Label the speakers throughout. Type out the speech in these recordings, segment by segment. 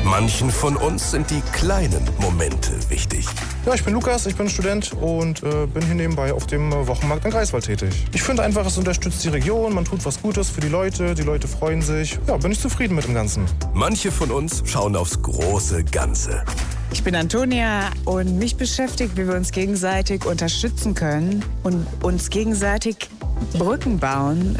Speaker 1: Manchen von uns sind die kleinen Momente wichtig.
Speaker 2: Ja, ich bin Lukas, ich bin Student und bin hier nebenbei auf dem Wochenmarkt in Greifswald tätig. Ich finde einfach, es unterstützt die Region, man tut was Gutes für die Leute freuen sich. Ja, bin ich zufrieden mit dem Ganzen.
Speaker 1: Manche von uns schauen aufs große Ganze.
Speaker 3: Ich bin Antonia und mich beschäftigt, wie wir uns gegenseitig unterstützen können und uns gegenseitig Brücken bauen,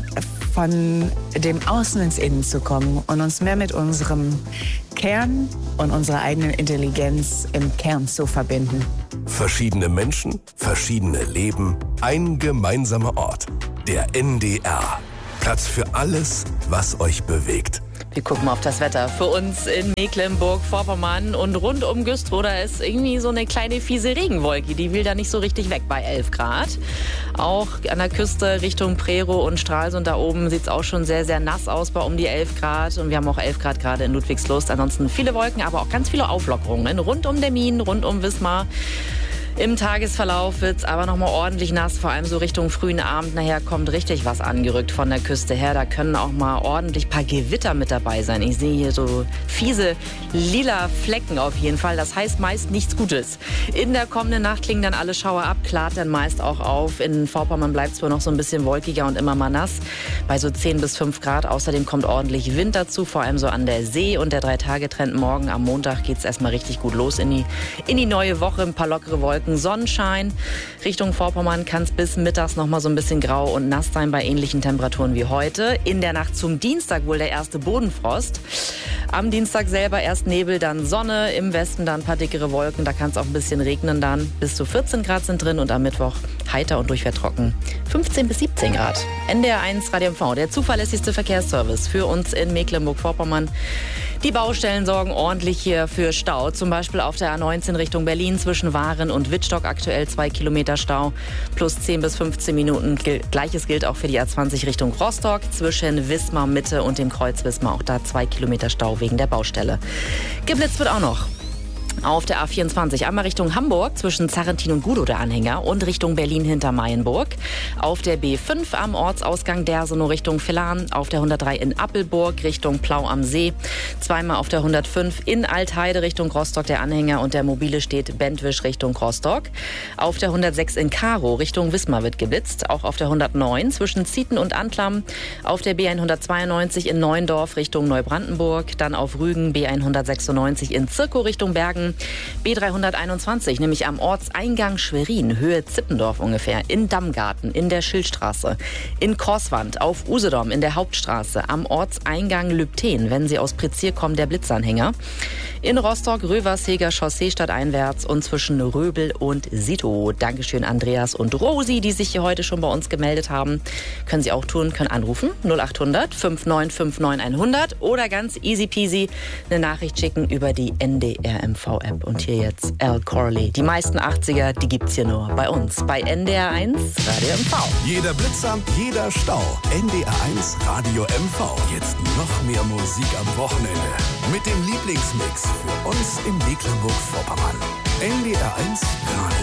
Speaker 3: von dem Außen ins Innen zu kommen und uns mehr mit unserem Kern und unserer eigenen Intelligenz im Kern zu verbinden.
Speaker 1: Verschiedene Menschen, verschiedene Leben, ein gemeinsamer Ort. Der NDR. Platz für alles, was euch bewegt.
Speaker 4: Wir gucken mal auf das Wetter. Für uns in Mecklenburg-Vorpommern und rund um Güstrow, da ist irgendwie so eine kleine fiese Regenwolke. Die will da nicht so richtig weg bei 11 Grad. Auch an der Küste Richtung Prerow und Stralsund da oben sieht es auch schon sehr, sehr nass aus bei um die 11 Grad. Und wir haben auch 11 Grad gerade in Ludwigslust. Ansonsten viele Wolken, aber auch ganz viele Auflockerungen. Rund um Demmin, rund um Wismar. Im Tagesverlauf wird es aber noch mal ordentlich nass, vor allem so Richtung frühen Abend. Nachher kommt richtig was angerückt von der Küste her. Da können auch mal ordentlich ein paar Gewitter mit dabei sein. Ich sehe hier so fiese lila Flecken auf jeden Fall. Das heißt meist nichts Gutes. In der kommenden Nacht klingen dann alle Schauer ab, klart dann meist auch auf. In Vorpommern bleibt es wohl noch so ein bisschen wolkiger und immer mal nass. Bei so 10 bis 5 Grad. Außerdem kommt ordentlich Wind dazu, vor allem so an der See. Und der 3-Tage-Trend morgen am Montag geht es erstmal richtig gut los in die neue Woche. Ein paar lockere Wolken. Sonnenschein. Richtung Vorpommern kann es bis mittags noch mal so ein bisschen grau und nass sein bei ähnlichen Temperaturen wie heute. In der Nacht zum Dienstag wohl der erste Bodenfrost. Am Dienstag selber erst Nebel, dann Sonne. Im Westen dann ein paar dickere Wolken. Da kann es auch ein bisschen regnen dann. Bis zu 14 Grad sind drin und am Mittwoch heiter und durchweg trocken. 15 bis 17 Grad. NDR 1 Radio MV, der zuverlässigste Verkehrsservice für uns in Mecklenburg-Vorpommern. Die Baustellen sorgen ordentlich hier für Stau. Zum Beispiel auf der A19 Richtung Berlin zwischen Waren und Wittstock aktuell 2 Kilometer Stau plus 10 bis 15 Minuten. Gleiches gilt auch für die A20 Richtung Rostock zwischen Wismar Mitte und dem Kreuz Wismar. Auch da 2 Kilometer Stau wegen der Baustelle. Geblitzt wird auch noch. Auf der A24 einmal Richtung Hamburg zwischen Zarrentin und Gudow der Anhänger und Richtung Berlin hinter Mayenburg. Auf der B5 am Ortsausgang Dersenow Richtung Villaren. Auf der 103 in Appelburg Richtung Plau am See. Zweimal auf der 105 in Altheide Richtung Rostock der Anhänger und der mobile steht Bentwisch Richtung Rostock. Auf der 106 in Karow Richtung Wismar wird geblitzt. Auch auf der 109 zwischen Zieten und Antlam. Auf der B192 in Neuendorf Richtung Neubrandenburg. Dann auf Rügen B196 in Zirkow Richtung Bergen. B321, nämlich am Ortseingang Schwerin, Höhe Zippendorf ungefähr, in Dammgarten, in der Schildstraße, in Korswand, auf Usedom, in der Hauptstraße, am Ortseingang Lübten, wenn Sie aus Prezier kommen, der Blitzanhänger, in Rostock, Röversheger Chaussee stadteinwärts und zwischen Röbel und Sito. Dankeschön Andreas und Rosi, die sich hier heute schon bei uns gemeldet haben. Können Sie auch tun, können anrufen, 0800 5959 100 oder ganz easy peasy eine Nachricht schicken über die NDR MV App. Und hier jetzt Al Corley. Die meisten 80er, die gibt's hier nur bei uns. Bei NDR 1 Radio MV.
Speaker 1: Jeder Blitzer, jeder Stau. NDR 1 Radio MV. Jetzt noch mehr Musik am Wochenende. Mit dem Lieblingsmix für uns in Mecklenburg-Vorpommern. NDR 1 Radio